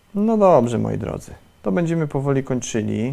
No dobrze, moi drodzy. To będziemy powoli kończyli.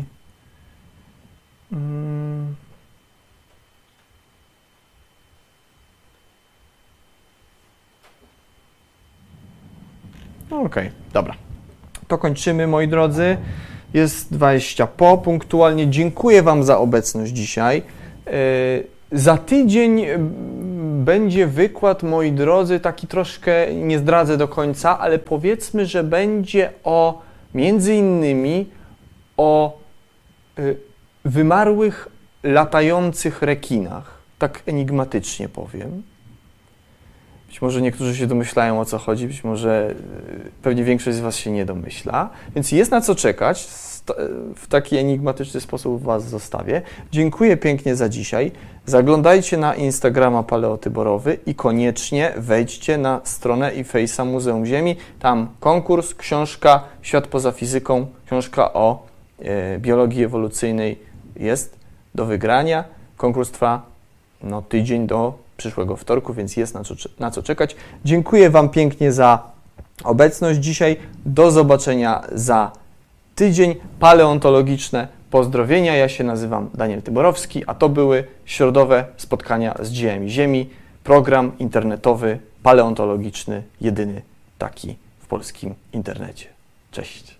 Okej, dobra. To kończymy, moi drodzy. Jest 20 po, punktualnie. Dziękuję Wam za obecność dzisiaj. Za tydzień będzie wykład, moi drodzy, taki troszkę, nie zdradzę do końca, ale powiedzmy, że będzie między innymi o wymarłych, latających rekinach. Tak enigmatycznie powiem. Być może niektórzy się domyślają, o co chodzi, być może pewnie większość z Was się nie domyśla. Więc jest na co czekać. W taki enigmatyczny sposób Was zostawię. Dziękuję pięknie za dzisiaj. Zaglądajcie na Instagrama Paleotyborowy i koniecznie wejdźcie na stronę i Face'a Muzeum Ziemi. Tam konkurs, książka Świat poza fizyką, książka o biologii ewolucyjnej jest do wygrania. Konkurs trwa tydzień do przyszłego wtorku, więc jest na co czekać. Dziękuję Wam pięknie za obecność dzisiaj. Do zobaczenia za tydzień. Paleontologiczne pozdrowienia. Ja się nazywam Daniel Tyborowski, a to były środowe spotkania z dziejami Ziemi. Program internetowy, paleontologiczny, jedyny taki w polskim internecie. Cześć.